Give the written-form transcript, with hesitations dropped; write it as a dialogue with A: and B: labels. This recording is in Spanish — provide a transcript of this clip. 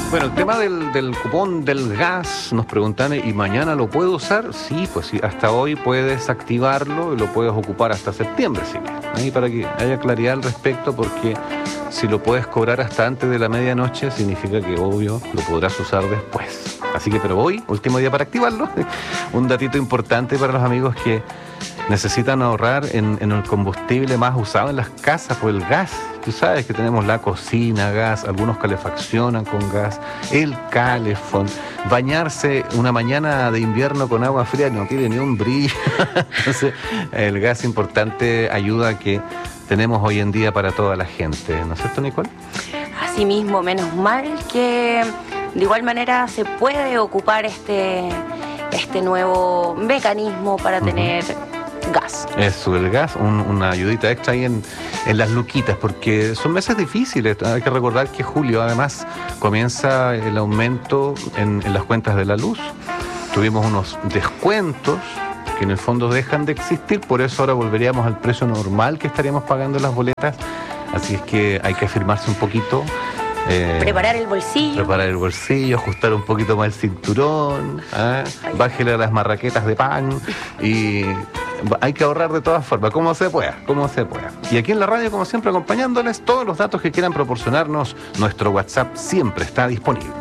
A: Bueno, el tema del cupón del gas, nos preguntan, ¿y mañana lo puedo usar? Sí, pues sí, hasta hoy puedes activarlo y lo puedes ocupar hasta septiembre, sí. Ahí para que haya claridad al respecto, porque si lo puedes cobrar hasta antes de la medianoche, significa que, obvio, lo podrás usar después. Así que, pero hoy, último día para activarlo, un datito importante para los amigos que necesitan ahorrar en el combustible más usado en las casas, pues el gas. Tú sabes que tenemos la cocina, gas, algunos calefaccionan con gas, el calefón, bañarse una mañana de invierno con agua fría no tiene ni un brillo. Entonces, el gas importante ayuda que tenemos hoy en día para toda la gente, ¿no es cierto, Nicole?
B: Así mismo, menos mal que de igual manera se puede ocupar este nuevo mecanismo para tener gas.
A: Eso, el gas, una ayudita extra ahí en las luquitas, porque son meses difíciles. Hay que recordar que julio además comienza el aumento en las cuentas de la luz. Tuvimos unos descuentos que en el fondo dejan de existir, por eso ahora volveríamos al precio normal que estaríamos pagando en las boletas. Así es que hay que afirmarse un poquito.
B: Preparar el bolsillo,
A: ajustar un poquito más el cinturón, bájele a las marraquetas de pan y hay que ahorrar de todas formas, como se pueda. Y aquí en la radio, como siempre, acompañándoles, todos los datos que quieran proporcionarnos, nuestro WhatsApp siempre está disponible.